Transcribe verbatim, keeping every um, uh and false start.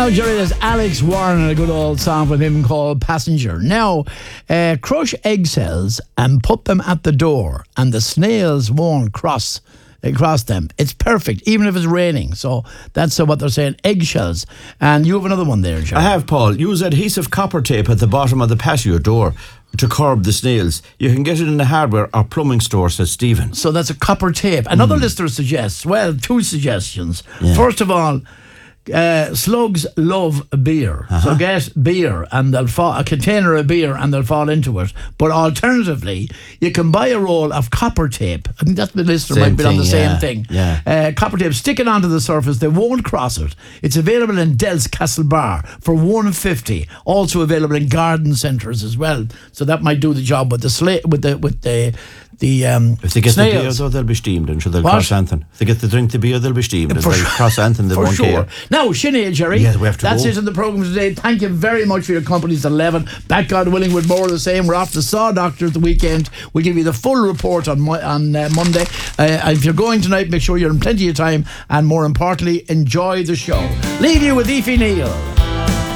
Now, Jerry, there's Alex Warren, a good old song from him called Passenger. Now, uh, crush egg cells and put them at the door, and the snails won't cross across them. It's perfect, even if it's raining. So that's uh, what they're saying, eggshells. And you have another one there, Jerry. I have, Paul. Use adhesive copper tape at the bottom of the patio door to curb the snails. You can get it in the hardware or plumbing store, says Stephen. So that's a copper tape. Another mm. listener suggests, well, two suggestions. Yeah. First of all, Uh, slugs love beer, uh-huh. so get beer and they'll fall, a container of beer and they'll fall into it. But alternatively, you can buy a roll of copper tape. I think that's the listener same might be on the thing, same yeah. thing. Yeah. Uh, copper tape, stick it onto the surface. They won't cross it. It's available in Del's Castlebar for one fifty. Also available in garden centres as well. So that might do the job with the sla- with the with the. The, um, if they get snails. the beer, though, they'll be steamed, and sure they'll what? cross anything. If they get to drink the beer, they'll be steamed. If for they sure. cross anything, they for won't sure. care. Now, Sinead, Jerry, yeah, we have to that's go. it in the programme today. Thank you very much for your company. It's eleven. Back, God willing, with more of the same. We're off to Saw Doctor at the weekend. We'll give you the full report on on uh, Monday. Uh, if you're going tonight, make sure you're in plenty of time, and more importantly, enjoy the show. Leave you with Aoife Neal.